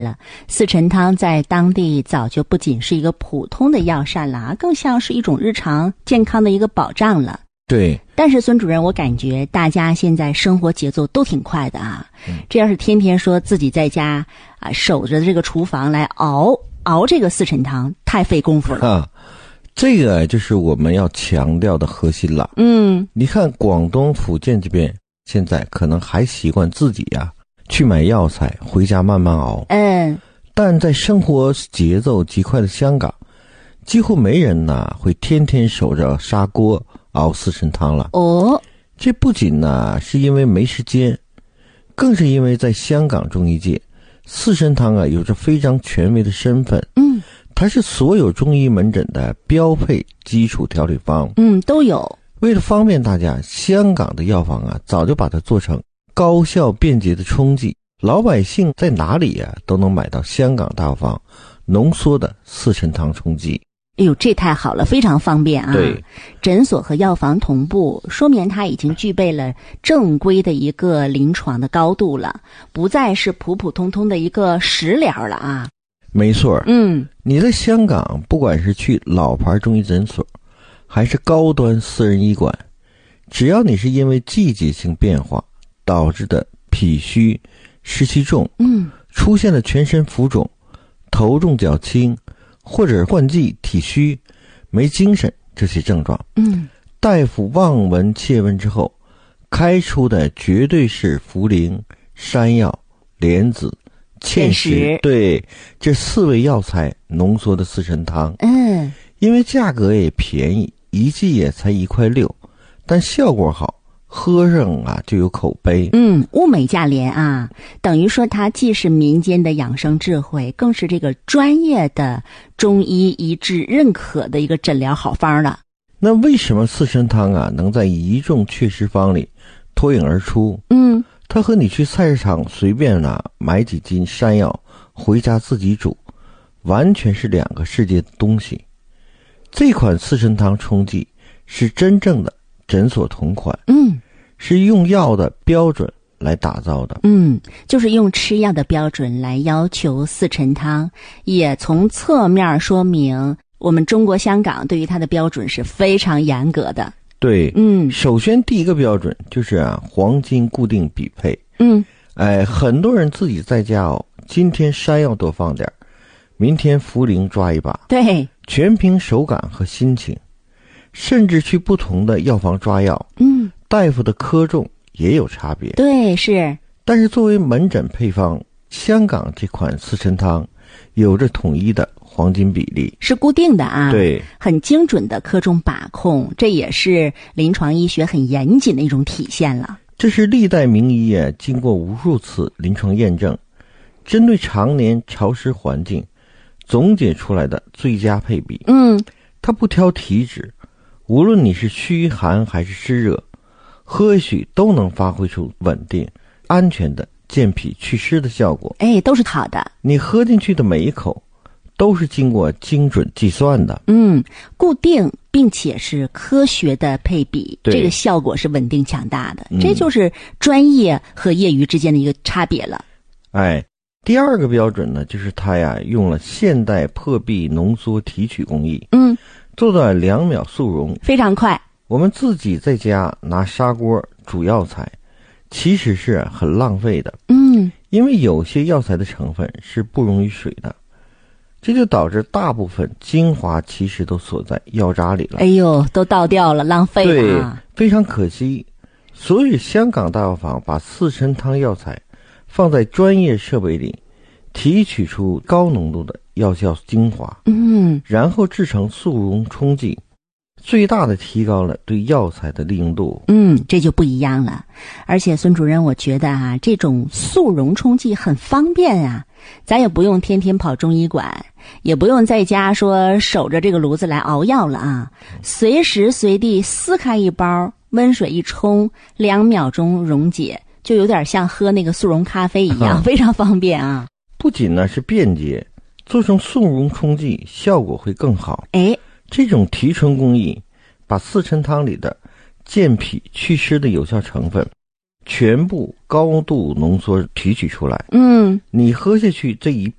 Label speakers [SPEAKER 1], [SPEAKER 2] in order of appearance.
[SPEAKER 1] 了。四陈汤在当地早就不仅是一个普通的药膳了，更像是一种日常健康的一个保障了。
[SPEAKER 2] 对，
[SPEAKER 1] 但是孙主任，我感觉大家现在生活节奏都挺快的啊。这要是天天说自己在家守着这个厨房来熬这个四陈汤，太费功夫了。
[SPEAKER 2] 这个就是我们要强调的核心了。你看广东、福建这边现在可能还习惯自己去买药材回家慢慢熬。但在生活节奏极快的香港，几乎没人会天天守着砂锅熬四陈汤了。这不仅是因为没时间，更是因为在香港中医界，四陈汤有着非常权威的身份。它是所有中医门诊的标配基础调理方。
[SPEAKER 1] 都有。
[SPEAKER 2] 为了方便大家，香港的药房早就把它做成高效便捷的冲剂，老百姓在哪里都能买到香港大药房浓缩的四陈汤冲剂。
[SPEAKER 1] 哎呦，这太好了，非常方便啊！
[SPEAKER 2] 对，
[SPEAKER 1] 诊所和药房同步，说明它已经具备了正规的一个临床的高度了，不再是普普通通的一个食疗了啊。
[SPEAKER 2] 没错。你在香港不管是去老牌中医诊所还是高端私人医馆，只要你是因为季节性变化导致的脾虚、湿气重，出现了全身浮肿、头重脚轻，或者换季体虚、没精神这些症状，大夫望闻切问之后开出的绝对是茯苓、山药、莲子、芡实，对，这4味药材浓缩的四陈汤。因为价格也便宜，一剂也才1.6块，但效果好，喝上就有口碑。
[SPEAKER 1] 物美价廉啊，等于说它既是民间的养生智慧，更是这个专业的中医一致认可的一个诊疗好方了。
[SPEAKER 2] 那为什么四陈汤能在一众祛湿方里脱颖而出？它和你去菜市场随便买几斤山药回家自己煮，完全是2个世界的东西。这款四陈汤冲剂是真正的诊所同款，是用药的标准来打造的。就是用吃药的标准来要求四陈汤，也从侧面说明我们中国香港对于它的标准是非常严格的。对，首先第一个标准就是黄金固定比配。很多人自己在家今天山药多放点，明天茯苓抓一把，对，全凭手感和心情，甚至去不同的药房抓药，大夫的科重也有差别。对，是。但是作为门诊配方，香港这款四陈汤有着统一的黄金比例，是固定的啊。对，很精准的科重把控，这也是临床医学很严谨的一种体现了。这是历代名医经过无数次临床验证，针对常年潮湿环境总结出来的最佳配比。它不挑体质，无论你是虚寒还是湿热，喝许都能发挥出稳定、安全的健脾祛湿的效果。都是好的。你喝进去的每一口都是经过精准计算的。固定并且是科学的配比，这个效果是稳定强大的。这就是专业和业余之间的一个差别了。第二个标准呢，就是它用了现代破壁浓缩提取工艺，做到2秒速溶，非常快。我们自己在家拿砂锅煮药材，其实是很浪费的。因为有些药材的成分是不溶于水的，这就导致大部分精华其实都锁在药渣里了。都倒掉了，浪费了。对，非常可惜。所以香港大药房把四陈汤药材放在专业设备里，提取出高浓度的药效精华，然后制成速溶冲剂，最大的提高了对药材的利用度。这就不一样了。而且孙主任，我觉得这种速溶冲剂很方便啊，咱也不用天天跑中医馆，也不用在家说守着这个炉子来熬药了啊，随时随地撕开一包，温水一冲，2秒钟溶解，就有点像喝那个速溶咖啡一样，非常方便啊。不仅呢是便捷，做成速溶冲剂效果会更好。这种提纯工艺把四陈汤里的健脾祛湿的有效成分全部高度浓缩提取出来。
[SPEAKER 1] 嗯，
[SPEAKER 2] 你喝下去这一